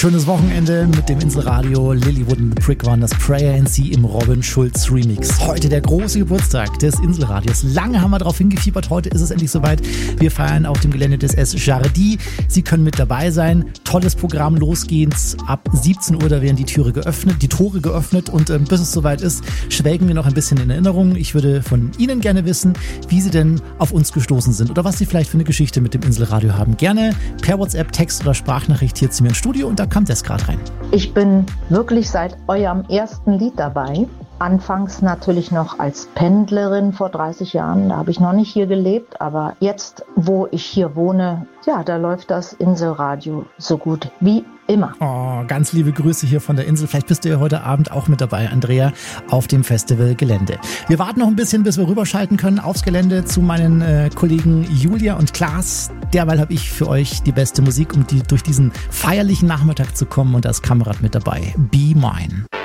Schönes Wochenende mit dem Inselradio. Lilywood and the Prick waren das Prayer in Sea im Robin Schulz Remix. Heute der große Geburtstag des Inselradios. Lange haben wir darauf hingefiebert. Heute ist es endlich soweit. Wir feiern auf dem Gelände des S. Jardy. Sie können mit dabei sein. Tolles Programm, losgehend ab 17 Uhr. Da werden die Tore geöffnet und bis es soweit ist, schwelgen wir noch ein bisschen in Erinnerung. Ich würde von Ihnen gerne wissen, wie Sie denn auf uns gestoßen sind oder was Sie vielleicht für eine Geschichte mit dem Inselradio haben. Gerne per WhatsApp, Text oder Sprachnachricht hier zu mir ins Studio und da kam das gerade rein. Ich bin wirklich seit eurem ersten Lied dabei. Anfangs natürlich noch als Pendlerin vor 30 Jahren. Da habe ich noch nicht hier gelebt. Aber jetzt, wo ich hier wohne, ja, da läuft das Inselradio so gut wie immer. Oh, ganz liebe Grüße hier von der Insel. Vielleicht bist du ja heute Abend auch mit dabei, Andrea, auf dem Festivalgelände. Wir warten noch ein bisschen, bis wir rüberschalten können aufs Gelände zu meinen Kollegen Julia und Klaas. Derweil habe ich für euch die beste Musik, um durch diesen feierlichen Nachmittag zu kommen und da ist Kamerad mit dabei. Be Mine.